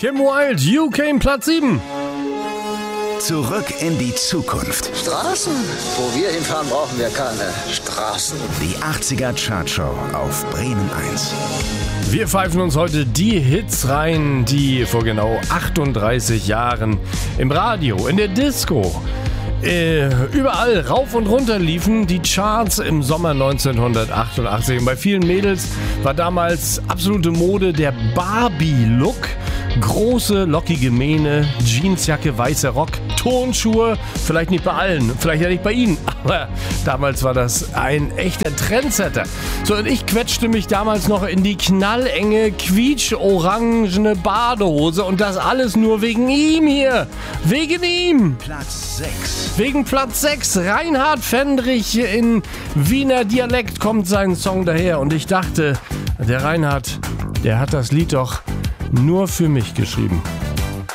Kim Wilde, UK Platz 7. Zurück in die Zukunft. Straßen? Wo wir hinfahren, brauchen wir keine Straßen. Die 80er Chartshow auf Bremen 1. Wir pfeifen uns heute die Hits rein, die vor genau 38 Jahren im Radio, in der Disco, überall rauf und runter liefen, die Charts im Sommer 1988. Und bei vielen Mädels war damals absolute Mode der Barbie-Look. Große, lockige Mähne, Jeansjacke, weißer Rock, Turnschuhe. Vielleicht nicht bei allen, vielleicht ja nicht bei Ihnen, aber damals war das ein echter Trendsetter. So, und ich quetschte mich damals noch in die knallenge, quietsch-orangene Badehose und das alles nur wegen ihm hier. Wegen ihm. Platz 6. Wegen Platz 6. Reinhard Fendrich in Wiener Dialekt kommt sein Song daher. Und ich dachte, der Reinhard, der hat das Lied doch nur für mich geschrieben.